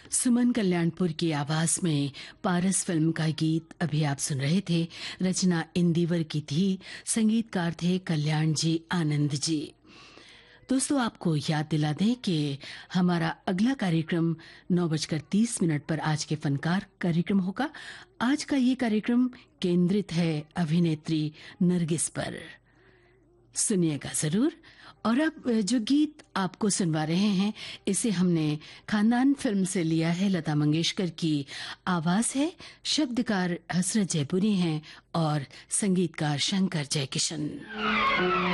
सुमन कल्याणपुर की आवाज में पारस फिल्म का गीत अभी आप सुन रहे थे। रचना इंदिवर की थी, संगीतकार थे कल्याण जी आनंद जी। दोस्तों, आपको याद दिला दें कि हमारा अगला कार्यक्रम 9:30 पर आज के फनकार कार्यक्रम होगा। आज का ये कार्यक्रम केंद्रित है अभिनेत्री नरगिस पर। सुनिएगा जरूर। और अब जो गीत आपको सुनवा रहे हैं, इसे हमने खानदान फिल्म से लिया है। लता मंगेशकर की आवाज है, शब्दकार हसरत जयपुरी हैं और संगीतकार शंकर जयकिशन।